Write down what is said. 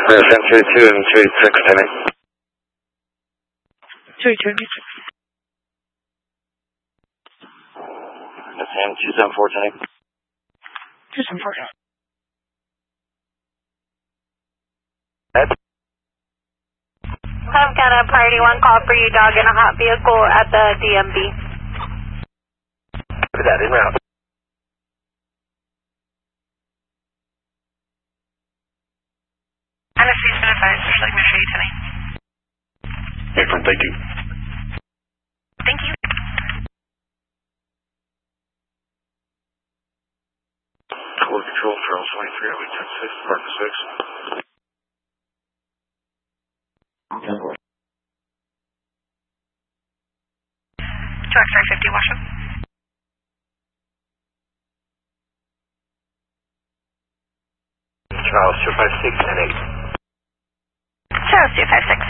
Sam 32 and 286, timing. 32. Sam 274, timing. 274. I've got a priority 1 call for you, dog, in a hot vehicle at the DMV. Look at that, en route. Anesthesia advised, would you like me to show you tonight? Excellent, thank you. Thank you. Total control, Charles 23, LE 10-6, Park 6. X-ray 50, wash up. Charles 256 and 8. Charles 256.